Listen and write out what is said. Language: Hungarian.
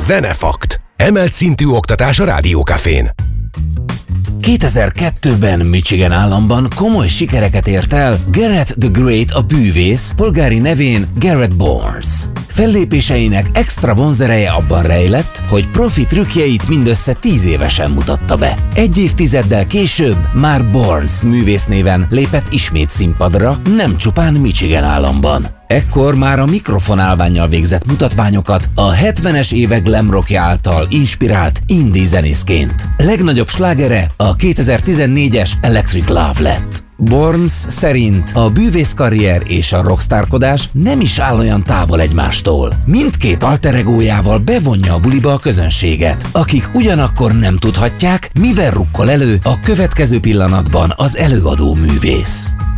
Zenefakt. Emelt szintű oktatás a Rádiókafén. 2002-ben Michigan államban komoly sikereket ért el Garrett the Great a bűvész, polgári nevén Garrett Barnes. Fellépéseinek extra vonzereje abban rejlett, hogy profi trükkjeit mindössze 10 évesen mutatta be. Egy évtizeddel később már Barnes művésznéven lépett ismét színpadra, nem csupán Michigan államban. Ekkor már a mikrofonálvánnyal végzett mutatványokat a 70-es évek glam rockja által inspirált indie zenészként. Legnagyobb slágere a 2014-es Electric Love lett. Barnes szerint a bűvészkarrier és a rockstárkodás nem is áll olyan távol egymástól. Mindkét alter egójával bevonja a buliba a közönséget, akik ugyanakkor nem tudhatják, mivel rukkol elő a következő pillanatban az előadó művész.